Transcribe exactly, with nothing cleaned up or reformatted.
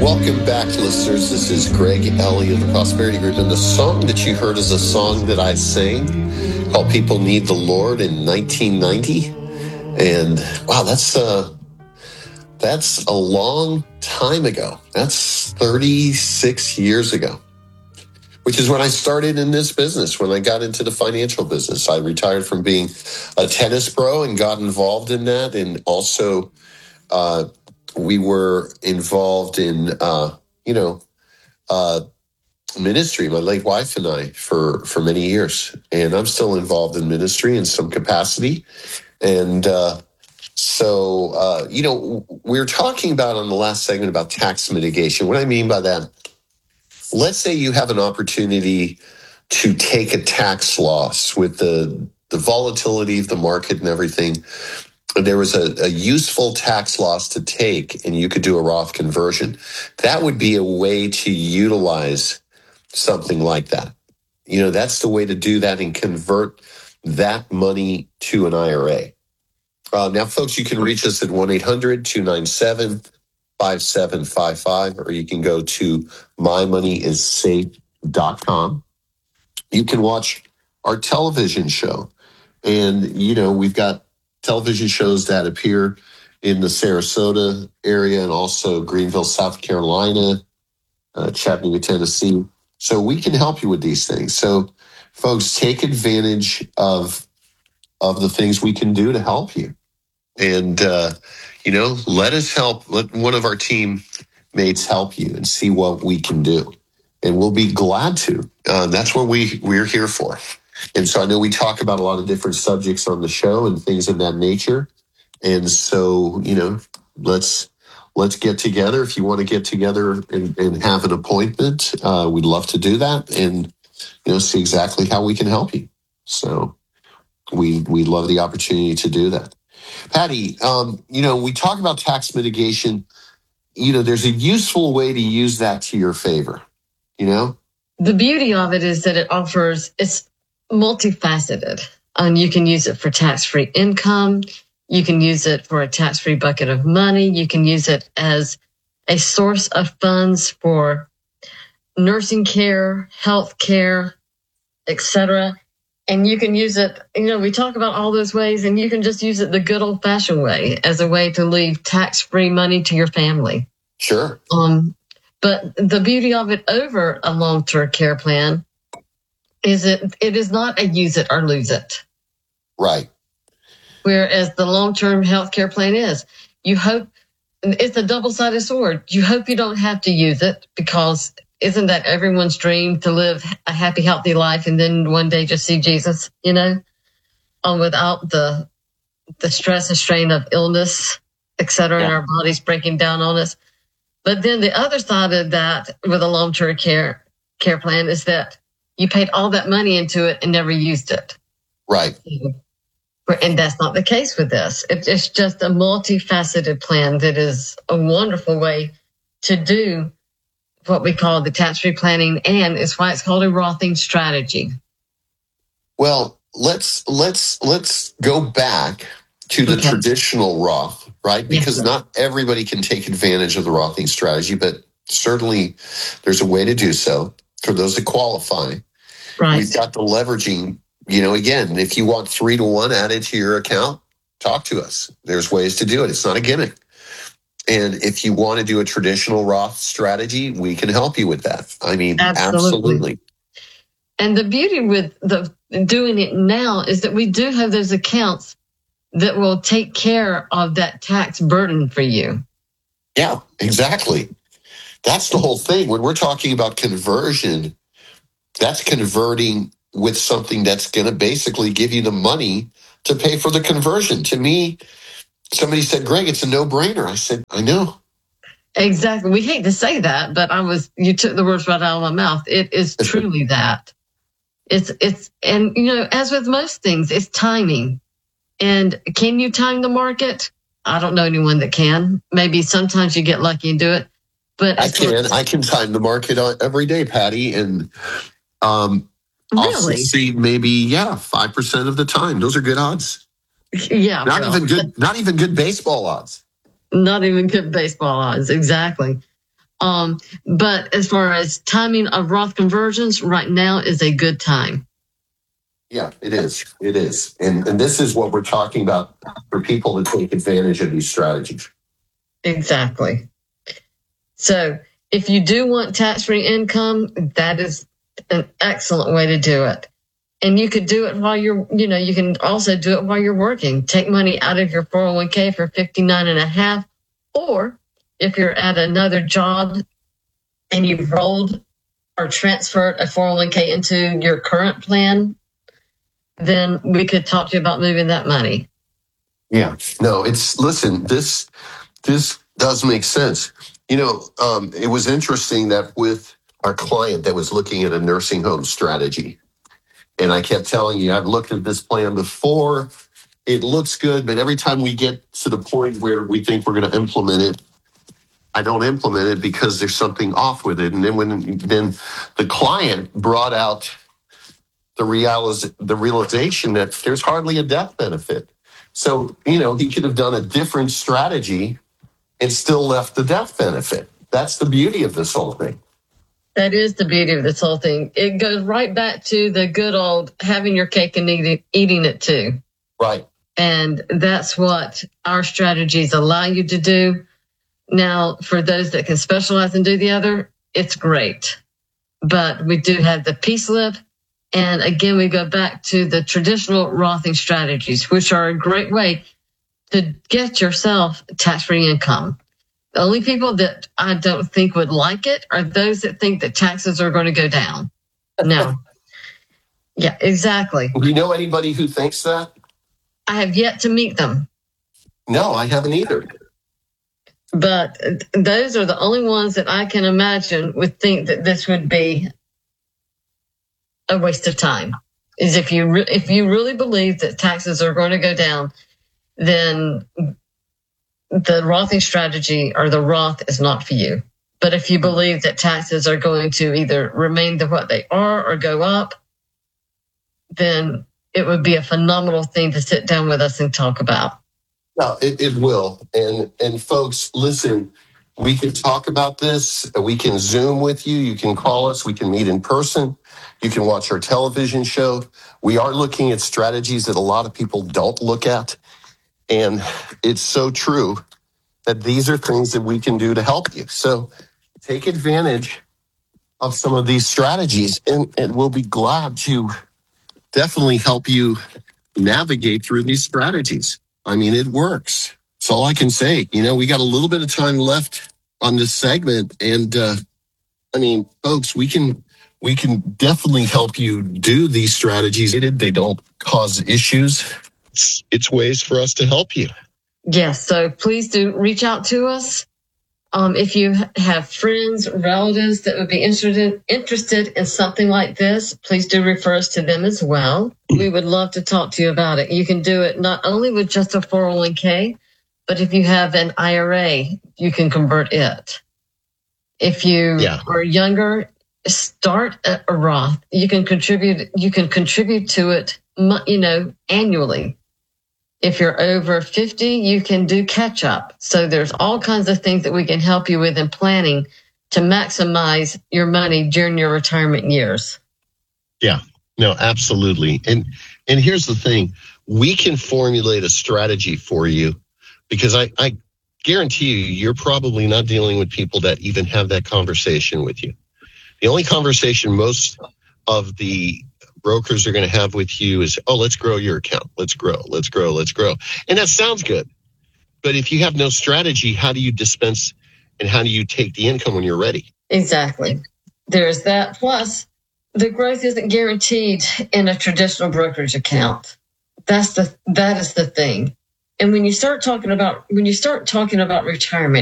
Welcome back, listeners. This is Greg Ellie of the Prosperity Group, and the song that you heard is a song that I sang called "People Need the Lord" in nineteen ninety. And wow, that's uh, that's a long time ago. That's thirty-six years ago, which is when I started in this business. When I got into the financial business, I retired from being a tennis pro and got involved in that, and also. Uh, we were involved in, uh, you know, uh, ministry, my late wife and I, for, for many years. And I'm still involved in ministry in some capacity. And uh, so, uh, you know, we were talking about on the last segment about tax mitigation. What I mean by that, let's say you have an opportunity to take a tax loss with the, the volatility of the market and everything. There was a, a useful tax loss to take and you could do a Roth conversion. That would be a way to utilize something like that. You know, that's the way to do that and convert that money to an I R A. Uh, now, folks, you can reach us at one eight hundred two nine seven five seven five five, or you can go to my money is safe dot com. You can watch our television show. And, you know, we've got television shows that appear in the Sarasota area and also Greenville, South Carolina, uh, Chattanooga, Tennessee. So we can help you with these things. So, folks, take advantage of of the things we can do to help you. And, uh, you know, let us help. Let one of our teammates help you and see what we can do. And we'll be glad to. Uh, that's what we, we're here for. And so I know we talk about a lot of different subjects on the show and things of that nature. And so, you know, let's let's get together. If you want to get together and, and have an appointment, uh, we'd love to do that and, you know, see exactly how we can help you. So we we love the opportunity to do that. Patty, um, you know, we talk about tax mitigation. You know, there's a useful way to use that to your favor, you know? The beauty of it is that it offers, it's multifaceted. Um, you can use it for tax-free income. You can use it for a tax-free bucket of money. You can use it as a source of funds for nursing care, health care, et cetera. And you can use it, you know, we talk about all those ways, and you can just use it the good old-fashioned way as a way to leave tax-free money to your family. Sure. Um, but the beauty of it over a long-term care plan is it it is not a use it or lose it. Right. Whereas the long-term health care plan is. You hope, it's a double-sided sword. You hope you don't have to use it, because isn't that everyone's dream, to live a happy, healthy life and then one day just see Jesus, you know, um, without the the stress and strain of illness, et cetera, yeah. And our bodies breaking down on us. But then the other side of that with a long-term care care plan is that you paid all that money into it and never used it. Right. And that's not the case with this. It's just a multifaceted plan that is a wonderful way to do what we call the tax-free planning, and it's why it's called a Rothing strategy. Well, let's let's let's go back to the okay. traditional Roth, right? Because yes. not everybody can take advantage of the Rothing strategy, but certainly there's a way to do so for those that qualify. Right. We've got the leveraging. You know, again, if you want three to one added to your account, talk to us. There's ways to do it. It's not a gimmick. And if you want to do a traditional Roth strategy, we can help you with that. I mean, absolutely. absolutely. And the beauty with the doing it now is that we do have those accounts that will take care of that tax burden for you. Yeah, exactly. That's the whole thing. When we're talking about conversion, that's converting with something that's going to basically give you the money to pay for the conversion. To me, somebody said, Greg, it's a no-brainer. I said, I know. Exactly. We hate to say that, but I was, you took the words right out of my mouth. It is truly that. It's, it's, and you know, as with most things, it's timing. And can you time the market? I don't know anyone that can. Maybe sometimes you get lucky and do it, but I can, I can time the market every day, Patty. And, um, I'll really? see maybe, yeah, five percent of the time. Those are good odds. Yeah. Not well, even good, not even good baseball odds. Not even good baseball odds. Exactly. Um, but as far as timing of Roth conversions, right now is a good time. Yeah, it is. It is. And, and this is what we're talking about for people to take advantage of these strategies. Exactly. So if you do want tax-free income, that is an excellent way to do it. And you could do it while you're, you know, you can also do it while you're working. Take money out of your four oh one k for fifty-nine and a half. Or if you're at another job and you've rolled or transferred a four oh one k into your current plan, then we could talk to you about moving that money. Yeah. No, it's, listen, this, this does make sense. You know, um, it was interesting that with our client that was looking at a nursing home strategy, and I kept telling you, I've looked at this plan before. It looks good, but every time we get to the point where we think we're going to implement it, I don't implement it because there's something off with it. And then when then the client brought out the realiz- the realization that there's hardly a death benefit. So, you know, he could have done a different strategy and still left the death benefit. That's the beauty of this whole thing. That is the beauty of this whole thing. It goes right back to the good old having your cake and eating, eating it too. Right. And that's what our strategies allow you to do. Now, for those that can specialize and do the other, it's great. But we do have the P SLIP. And again, we go back to the traditional Rothing strategies, which are a great way to get yourself tax-free income. The only people that I don't think would like it are those that think that taxes are going to go down. No. Yeah, exactly. Do you know anybody who thinks that? I have yet to meet them. No, I haven't either. But those are the only ones that I can imagine would think that this would be a waste of time. Is if you re- if you really believe that taxes are going to go down, then the Rothing strategy or the Roth is not for you. But if you believe that taxes are going to either remain to what they are or go up, then it would be a phenomenal thing to sit down with us and talk about. No, it, it will. And and folks, listen, we can talk about this. We can Zoom with you. You can call us. We can meet in person. You can watch our television show. We are looking at strategies that a lot of people don't look at. And it's so true that these are things that we can do to help you. So take advantage of some of these strategies, and, and we'll be glad to definitely help you navigate through these strategies. I mean, it works. That's all I can say. You know, we got a little bit of time left on this segment. And, uh, I mean, folks, we can we can definitely help you do these strategies. They don't cause issues. It's, it's ways for us to help you. Yes, so please do reach out to us. Um, if you have friends, relatives that would be interested interested in something like this, please do refer us to them as well. We would love to talk to you about it. You can do it not only with just a four oh one k, but if you have an I R A, you can convert it. If you yeah. are younger, start a Roth. You can contribute. You can contribute to it, you know, annually. If you're over fifty, you can do catch up. So there's all kinds of things that we can help you with in planning to maximize your money during your retirement years. Yeah, no, absolutely. And and here's the thing. We can formulate a strategy for you because I, I guarantee you, you're probably not dealing with people that even have that conversation with you. The only conversation most of the brokers are going to have with you is, oh, let's grow your account. Let's grow, let's grow, let's grow. And that sounds good. But if you have no strategy, how do you dispense and how do you take the income when you're ready? Exactly. There's that. Plus, the growth isn't guaranteed in a traditional brokerage account. That's the, that is the thing. And when you start talking about, when you start talking about retirement,